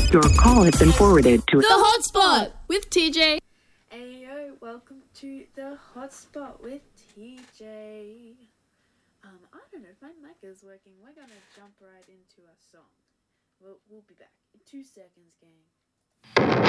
Your call has been forwarded to The Hotspot with TJ. Ayo, welcome to the Hotspot with TJ. I don't know if my mic is working. We're gonna jump right into a song. We'll be back in 2 seconds, gang.